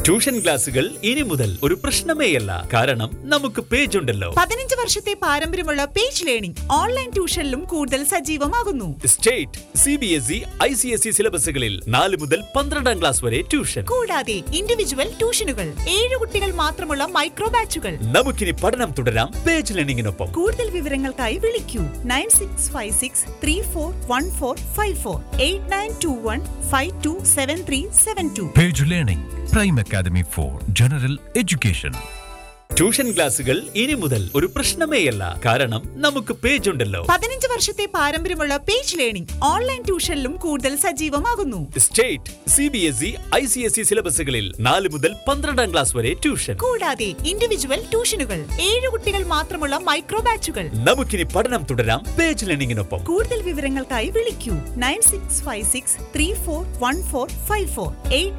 Tuition ക്ലാസുകൾ ഇനി മുതൽ ഒരു പ്രശ്നമേയല്ല. കാരണം നമുക്ക് പേജ് ഉണ്ടല്ലോ. 15 വർഷത്തെ പാരമ്പര്യമുള്ള പേജ് ലേണിംഗ് ഓൺലൈൻ ട്യൂഷനിലും കൂടുതൽ സജീവമാകുന്നു. സ്റ്റേറ്റ്, CBSE, ICSE സിലബസുകളിൽ 4 മുതൽ 12ാം ക്ലാസ് വരെ ട്യൂഷൻ. കൂടാതെ ഇൻഡിവിജ്വൽ ട്യൂഷനുകൾ, 7 കുട്ടികൾ മാത്രമുള്ള മൈക്രോ ബാച്ചുകൾ. നമുക്കിനി പഠനം തുടരാം പേജ് ലേണിംഗിനൊപ്പം. കൂടുതൽ വിവരങ്ങൾക്കായി വിളിക്കൂ 9656341454 8921527372. Page Learning, Prime Academy for General Education. Tuition ക്ലാസുകൾ ഇനി മുതൽ ഒരു പ്രശ്നമേയല്ല. കാരണം നമുക്ക് പേജ് ഉണ്ടല്ലോ. 15 വർഷത്തെ പാരമ്പര്യമുള്ള പേജ് ലേണിംഗ് ഓൺലൈൻ ട്യൂഷനിലും കൂടുതൽ സജീവമാകുന്നു. സ്റ്റേറ്റ്, CBSE, ICSE സിലബസുകളിൽ 4 മുതൽ 12ാം ക്ലാസ് വരെ ട്യൂഷൻ. കൂടാതെ ഇൻഡിവിജ്വൽ ട്യൂഷനുകൾ, 7 കുട്ടികൾ മാത്രമുള്ള മൈക്രോ ബാച്ചുകൾ. നമുക്കിനി പഠനം തുടരാം പേജ് ലേണിംഗിനൊപ്പം. കൂടുതൽ വിവരങ്ങൾക്കായി വിളിക്കൂ 9656341454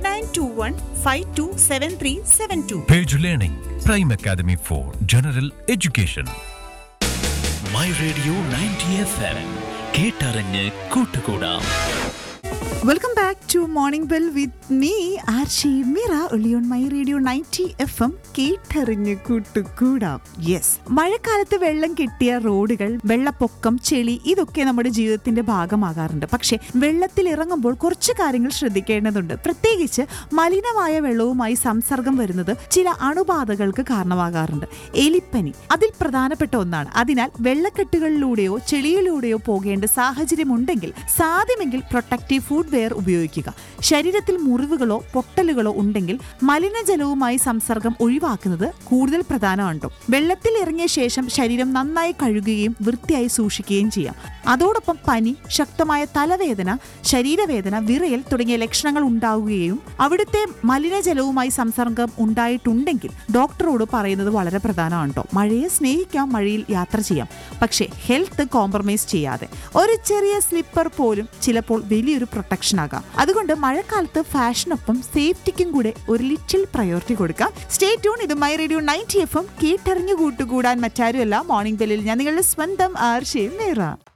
8921527372. Page Learning, Prime Academy for General Education. My Radio 90 FM കേട്ടറിഞ്ഞ് കൂട്ടുകൂടാം. Welcome back to morning bell with me Arshi Meera ഒളിയോൺ my radio 90 FM കേട്ടറിഞ്ഞ് കൂട്ടുകൂടാം. യെസ്, മഴക്കാലത്ത് വെള്ളം കെട്ടിയ റോഡുകൾ, വെള്ളപ്പൊക്കം, ചെളി ഇതൊക്കെ നമ്മുടെ ജീവിതത്തിന്റെ ഭാഗമാകാറുണ്ട്. പക്ഷെ വെള്ളത്തിൽ ഇറങ്ങുമ്പോൾ കുറച്ച് കാര്യങ്ങൾ ശ്രദ്ധിക്കേണ്ടതുണ്ട്. പ്രത്യേകിച്ച് മലിനമായ വെള്ളവുമായി സംസർഗം വരുന്നത് ചില അണുബാധകൾക്ക് കാരണമാകാറുണ്ട്. എലിപ്പനി അതിൽ പ്രധാനപ്പെട്ട ഒന്നാണ്. അതിനാൽ വെള്ളക്കെട്ടുകളിലൂടെയോ ചെളിയിലൂടെയോ പോകേണ്ട സാഹചര്യമുണ്ടെങ്കിൽ സാധ്യമെങ്കിൽ പ്രൊട്ടക്റ്റീവ് ഫുഡ് വെയർ ഉപയോഗിക്കുക. ശരീരത്തിൽ മുറിവുകളോ പൊട്ടലുകളോ ഉണ്ടെങ്കിൽ മലിനജലവുമായി സംസർഗം ഒഴിവാക്കുന്നത് കൂടുതൽ പ്രധാനമാണ്. വെള്ളത്തിൽ ഇറങ്ങിയ ശേഷം ശരീരം നന്നായി കഴുകുകയും വൃത്തിയായി സൂക്ഷിക്കുകയും ചെയ്യാം. അതോടൊപ്പം പനി, ശക്തമായ തലവേദന, ശരീരവേദന, വിറയൽ തുടങ്ങിയ ലക്ഷണങ്ങൾ ഉണ്ടാവുകയും അവിടുത്തെ മലിനജലവുമായി സംസർഗം ഉണ്ടായിട്ടുണ്ടെങ്കിൽ ഡോക്ടറോട് പറയുന്നത് വളരെ പ്രധാനമാണ്. മഴയെ സ്നേഹിക്കാം, മഴയിൽ യാത്ര ചെയ്യാം, പക്ഷേ ഹെൽത്ത് കോംപ്രമൈസ് ചെയ്യാതെ. ഒരു ചെറിയ സ്ലിപ്പർ പോലും ചിലപ്പോൾ വലിയൊരു പ്രൊട്ടക്ഷൻ ആകാം. അതുകൊണ്ട് മഴക്കാലത്ത് ഫാഷനൊപ്പം സേഫ്റ്റിക്കും കൂടെ ഒരു ലിറ്റിൽ പ്രയോറിറ്റി കൊടുക്കാം. Stay tune. ഇത് മൈ റേഡിയോ 90 FM കേട്ടറിഞ്ഞു കൂട്ടുകൂടാൻ മറ്റാരുമല്ല, മോർണിംഗ് ബെല്ലിൽ ഞാൻ നിങ്ങളുടെ സ്വന്തം ആർഷി മീറ.